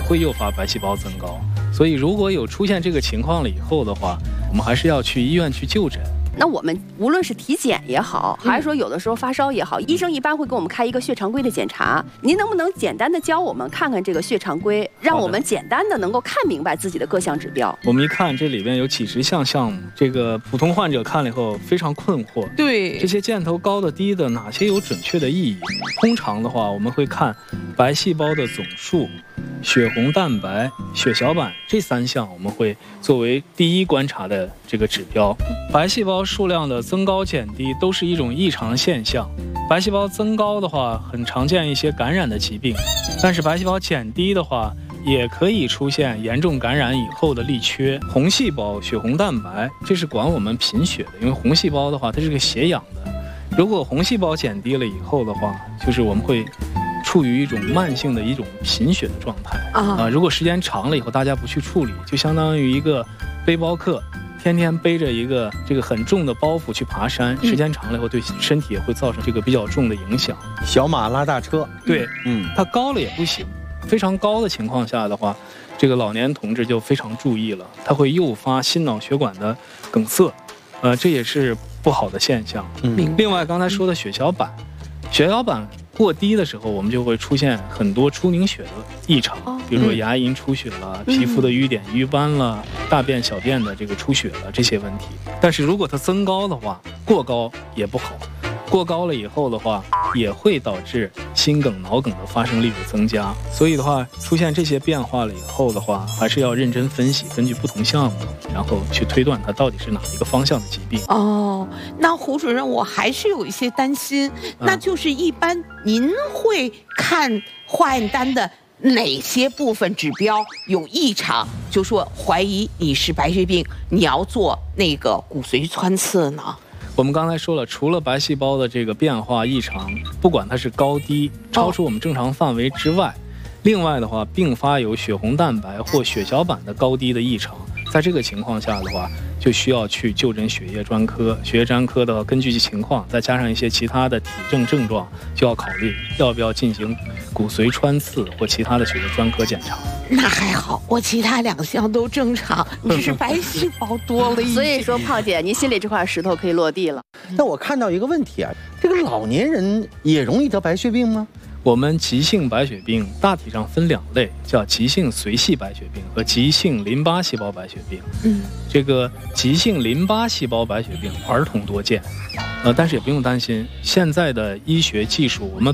会诱发白细胞增高。所以如果有出现这个情况了以后的话，我们还是要去医院去就诊。 那我们无论是体检也好，还是说有的时候发烧也好，医生一般会给我们开一个血常规的检查。您能不能简单的教我们看看这个血常规，让我们简单的能够看明白自己的各项指标？ 我们一看这里边有几十项项目，这个普通患者看了以后非常困惑。 对， 这些箭头高的低的哪些有准确的意义？通常的话，我们会看白细胞的总数、血红蛋白、血小板这3项，我们会作为第一观察的这个指标。白细胞数量的增高减低都是一种异常现象。白细胞增高的话，很常见一些感染的疾病，但是白细胞减低的话，也可以出现严重感染以后的力缺。红细胞、血红蛋白，这是管我们贫血的，因为红细胞的话，它是个血氧的。如果红细胞减低了以后的话，就是我们会处于一种慢性的一种贫血的状态如果时间长了以后，大家不去处理，就相当于一个背包客。天天背着一个这个很重的包袱去爬山，时间长了以后对身体也会造成这个比较重的影响。 小马拉大车， 对，它高了也不行。非常高的情况下的话，这个老年同志就非常注意了，它会诱发心脑血管的梗塞，这也是不好的现象。另外刚才说的血小板，血小板过低的时候，我们就会出现很多出凝血的异常，比如说牙龈出血了、皮肤的瘀点、瘀斑了、大便、小便的这个出血了这些问题。但是如果它增高的话，过高也不好，过高了以后的话，也会导致心梗、脑梗的发生率的增加。所以的话，出现这些变化了以后的话，还是要认真分析，根据不同项目，然后去推断它到底是哪一个方向的疾病。 那胡主任，我还是有一些担心，那就是一般您会看化验单的哪些部分指标有异常，就说怀疑你是白血病，你要做那个骨髓穿刺呢？ 我们刚才说了，除了白细胞的这个变化异常，不管它是高低超出我们正常范围之外，另外的话，并发有血红蛋白或血小板的高低的异常，在这个情况下的话，就需要去就诊血液专科。血液专科的话，根据情况，再加上一些其他的体征症状，就要考虑要不要进行骨髓穿刺或其他的血液专科检查。 那还好，我其他2项都正常，只是白细胞多了一些。 所以说，胖姐，您心里这块石头可以落地了。 但我看到一个问题啊，这个老年人也容易得白血病吗？ 我们急性白血病大体上分2类，叫急性髓系白血病和急性淋巴细胞白血病。这个急性淋巴细胞白血病儿童多见，但是也不用担心，现在的医学技术，我们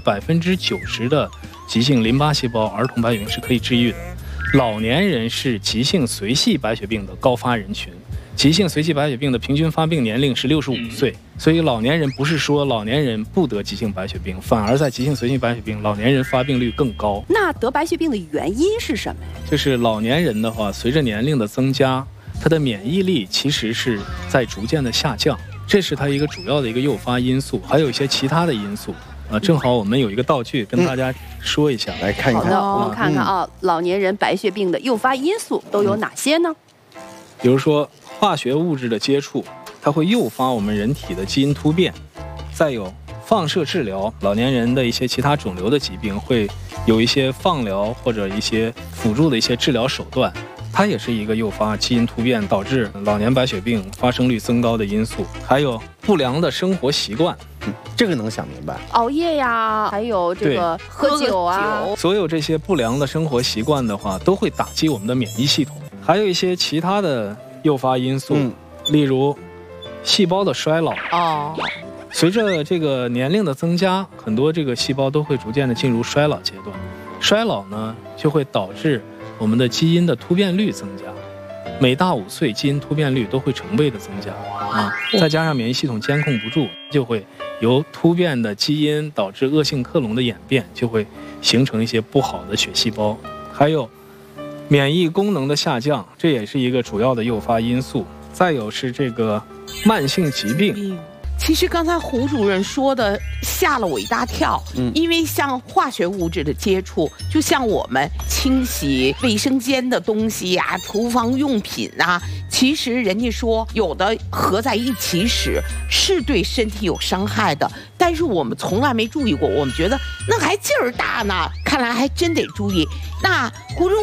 90%的急性淋巴细胞儿童白血病是可以治愈的。老年人是急性髓系白血病的高发人群。急性髓系白血病的平均发病年龄是65岁，所以老年人不是说老年人不得急性白血病，反而在急性髓系白血病，老年人发病率更高。 那得白血病的原因是什么呀？ 就是老年人的话，随着年龄的增加，他的免疫力其实是在逐渐的下降，这是他一个主要的一个诱发因素，还有一些其他的因素。正好我们有一个道具跟大家说一下， 来看一看。 好的，我们看看老年人白血病的诱发因素都有哪些呢？ 比如说化学物质的接触，它会诱发我们人体的基因突变；再有放射治疗，老年人的一些其他肿瘤的疾病会有一些放疗或者一些辅助的一些治疗手段，它也是一个诱发基因突变导致老年白血病发生率增高的因素。还有不良的生活习惯， 这个能想明白， 熬夜呀，还有这个喝酒啊， 所有这些不良的生活习惯的话，都会打击我们的免疫系统。还有一些其他的诱发因素，例如细胞的衰老。随着这个年龄的增加，很多这个细胞都会逐渐的进入衰老阶段。衰老呢，就会导致我们的基因的突变率增加，每大5岁，基因突变率都会成倍的增加再加上免疫系统监控不住，就会由突变的基因导致恶性克隆的演变，就会形成一些不好的血细胞。还有免疫功能的下降，这也是一个主要的诱发因素。再有是这个慢性疾病。 其实刚才胡主任说的吓了我一大跳，因为像化学物质的接触，就像我们清洗卫生间的东西呀、厨房用品啊，其实人家说有的合在一起使是对身体有伤害的，但是我们从来没注意过，我们觉得那还劲儿大呢，看来还真得注意。那胡主任